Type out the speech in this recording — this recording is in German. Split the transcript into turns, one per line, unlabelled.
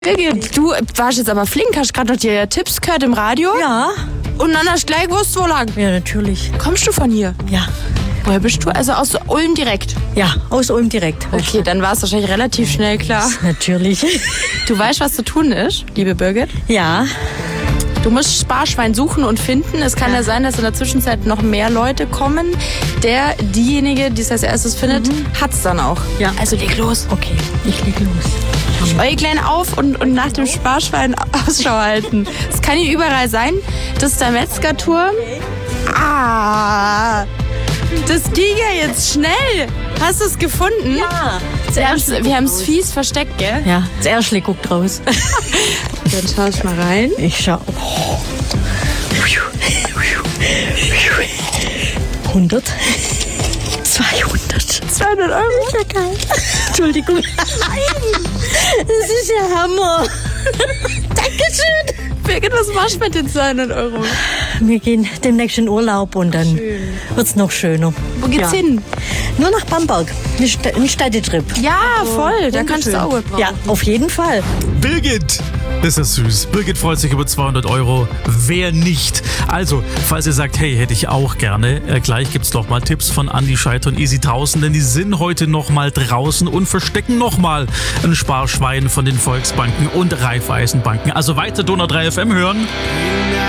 Birgit, du warst jetzt aber flink, hast gerade noch die Tipps gehört im Radio?
Ja.
Und dann hast du gleich gewusst, wo lang.
Ja, natürlich.
Kommst du von hier?
Ja.
Woher bist du? Also aus Ulm direkt?
Ja, aus Ulm direkt.
Okay, dann war es wahrscheinlich relativ schnell klar.
Natürlich.
Du weißt, was zu tun ist, liebe Birgit?
Ja.
Du musst Sparschwein suchen und finden. Es kann ja sein, dass in der Zwischenzeit noch mehr Leute kommen. Diejenige, die es als erstes findet, hat's dann auch.
Ja.
Also leg los.
Okay, ich leg los.
Äuglein auf und nach dem Sparschwein Ausschau halten. Es kann hier überall sein. Das ist der Metzgerturm. Ah, das ging ja jetzt schnell. Hast du es gefunden?
Ja.
Wir haben es fies versteckt, gell?
Ja, das Erschle guckt raus.
Dann schau ich mal rein.
Ich schau. 100. 200.
200 Euro.
Ja, geil. Entschuldigung. Das ist ja Hammer. Dankeschön.
Birgit, was machst du mit den 200 Euro?
Wir gehen demnächst in Urlaub und dann wird's noch schöner.
Wo geht's hin?
Nur nach Bamberg. Ein Städtetrip.
Ja, voll. Da kannst du auch gut brauchen.
Ja, auf jeden Fall.
Birgit! Das ist süß. Birgit freut sich über 200 Euro. Wer nicht? Also, falls ihr sagt, hey, hätte ich auch gerne, gleich gibt's doch mal Tipps von Andi Scheidt und Easy 1000, denn die sind heute noch mal draußen und verstecken noch mal ein Sparschwein von den Volksbanken und Raiffeisenbanken. Also weiter Donau 3 FM hören.